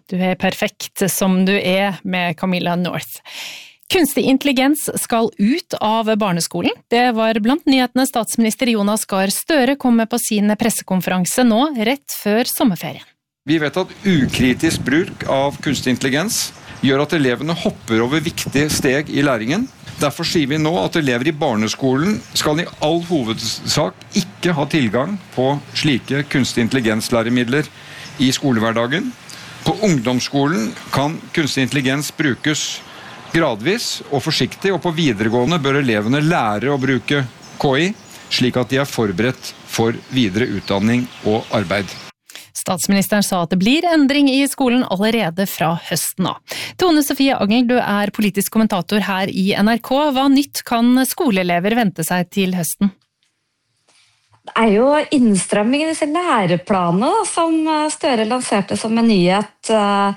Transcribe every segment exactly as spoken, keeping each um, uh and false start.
Du er perfekt som du er med Camilla North. Kunstig intelligens skal ut av barneskolen. Det var blant nyhetene statsminister Jonas Gahr Støre kom med på sin pressekonferanse nå, rett før sommerferien. Vi vet at ukritisk bruk av kunstig intelligens gjør at elevene hopper over viktige steg i læringen. Derfor sier vi nå at elever i barneskolen skal i all hovedsak ikke ha tilgang på slike kunstig intelligenslæremidler i skolehverdagen. På ungdomsskolen kan kunstig intelligens brukes gradvis og forsiktig, og på videregående bør elevene lære å bruke K I, slik at de er forberedt for videre utdanning og arbeid. Statsministeren sa at det blir endring i skolen allerede fra høsten av. Tone Sofie Agel, du er politisk kommentator her i N R K. Hva nytt kan skoleelever vente seg til høsten? Det er jo innstrammingen i disse læreplanene da, som Støre lanserte som en nyhet.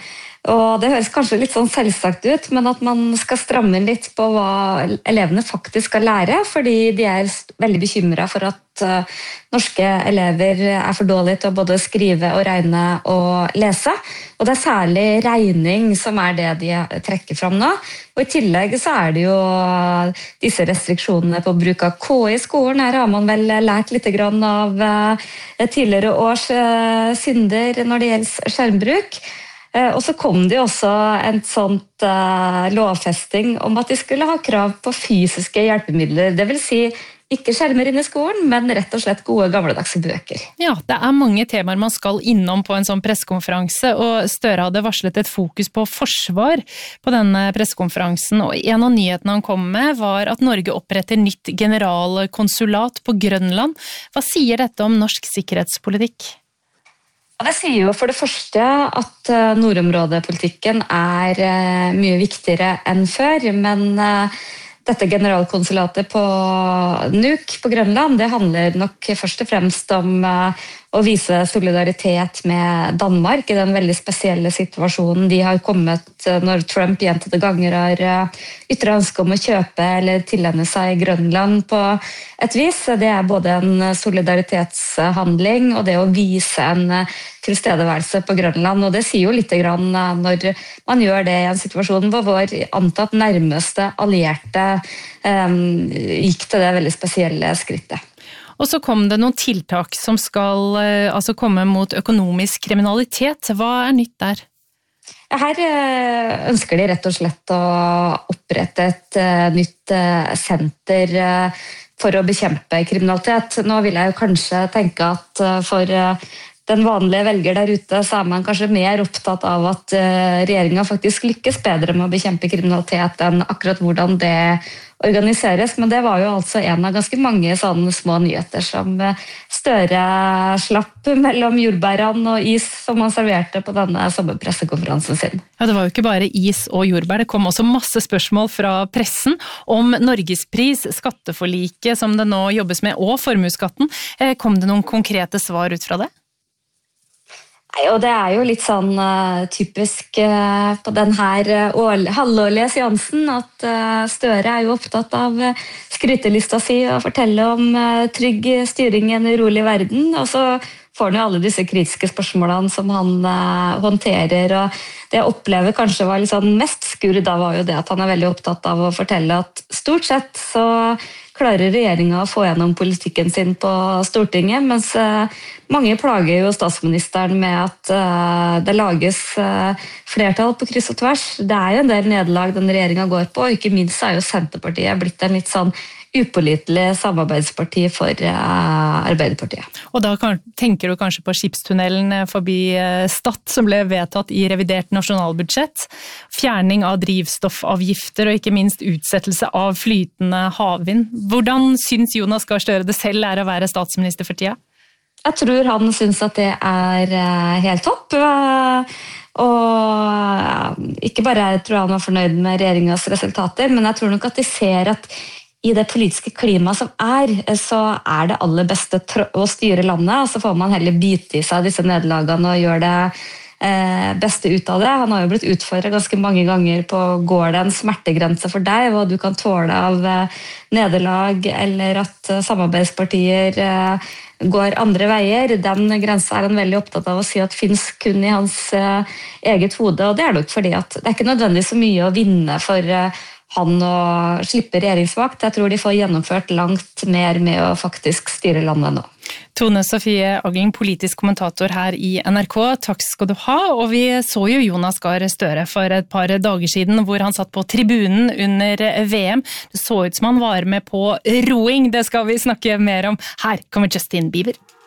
Og det høres kanskje litt sånn selvsagt ut, men at man skal stramme inn litt på hva elevene faktisk skal lære, fordi de er veldig bekymret for at norske elever er for dårlige til å både skrive og regne og lese. Og det er særlig regning som er det de trekker fram nå. Og i tillegg så er det jo disse restriksjonene på bruk av K I i skolen. Her har man vel lært litt grann av tidligere års synder når det gjelder skjermbruk. Og så kom det jo også en sånt uh, lovfesting om at de skulle ha krav på fysiske hjelpemidler. Det vil si ikke skjermer inn i skolen, men rett og slett gode gamledagse bøker. Ja, det er mange temaer man skal innom på en sånn pressekonferanse, og Støre hadde varslet et fokus på forsvar på denne pressekonferansen, og en av nyhetene han kom med var at Norge oppretter nytt generalkonsulat på Grønland. Hva sier dette om norsk sikkerhetspolitikk? Det sier jo for det første at nordområdepolitikken er mye viktigere enn før, men dette generalkonsulatet på Nuuk på Grønland, det handler nok først og fremst om å vise solidaritet med Danmark i den veldig spesielle situasjonen de har kommet når Trump gjentatte ganger har ytret ønske om å kjøpe eller tilegne seg Grønland på et vis. Det er både en solidaritetshandling og det å vise en tilstedeværelse på Grønland, og det sier jo litt grann når man gjør det i en situasjon hvor vår antatt nærmeste allierte um, gikk til det veldig spesielle skrittet. Og så kom det noen tiltak som skal altså komme mot økonomisk kriminalitet. Hva er nytt der? Her ønsker de rett og slett å opprette et nytt senter for å bekjempe kriminalitet. Nå vil jeg jo kanskje tenke at for den vanlige velger der ute, så er man kanskje mer opptatt av at regjeringen faktisk lykkes bedre med å bekjempe kriminalitet enn akkurat hvordan det organiseres. Men det var jo altså en av ganske mange sånne små nyheter som Støre slapp mellom jordbærene og is som han serverte på denne sommerpressekonferansen sin. Ja, det var jo ikke bare is og jordbær, det kom også masse spørsmål fra pressen om Norgespris, skatteforliket som det nå jobbes med, og formuesskatten. Kom det noen konkrete svar ut fra det? Nei, og det er jo litt sånn uh, typisk uh, på den her uh, halvårlige seansen at uh, Støre er jo opptatt av uh, skrytelista si og fortelle om uh, trygg styring i en urolig verden, og så får han jo alle disse kritiske spørsmålene som han uh, håndterer, og det jeg opplever kanskje var litt sånn mest skurr da var jo det at han er veldig opptatt av å fortelle at stort sett så klarer regjeringen å få gjennom politikken sin på Stortinget, mens uh, mange plager jo statsministeren med at uh, det lages uh, flertall på kryss og tvers. Det er jo en del nederlag den regjeringen går på, og ikke minst er jo Senterpartiet blitt en litt sånn upålitelig samarbeidsparti for uh, Arbeiderpartiet. Og da kan, tenker du kanskje på skipstunnelen forbi uh, Stad som ble vedtatt i revidert nasjonalbudsjett, fjerning av drivstoffavgifter og ikke minst utsettelse av flytende havvind. Hvordan syns Jonas Gahr Støre det selv er å være statsminister for tida? Jeg tror han syns at det er uh, helt topp. Uh, og ikke bare jeg tror han var fornøyd med regjeringens resultater, men jeg tror nok at de ser at i det politiske klimaet som er, så er det aller beste å styre landet, og så får man heller bite i seg disse nederlagene og gjøre det beste ut av det. Han har jo blitt utfordret ganske mange ganger på går det en smertegrense for deg, hva du kan tåle av nederlag, eller at samarbeidspartier går andre veier. Den grensen er han veldig opptatt av å si at finnes kun i hans uh, eget hode, og det er nok fordi at det er ikke nødvendig så mye å vinne for uh, han å slippe regjeringsmakt. Jeg tror de får gjennomført langt mer med å faktisk styre landet nå. Tone Sofie Aglen, politisk kommentator her i N R K, takk skal du ha. Og vi så jo Jonas Gahr Støre for et par dager siden, hvor han satt på tribunen under V M. Det så ut som han var med på roing, det skal vi snakke mer om. Her kommer Justin Bieber.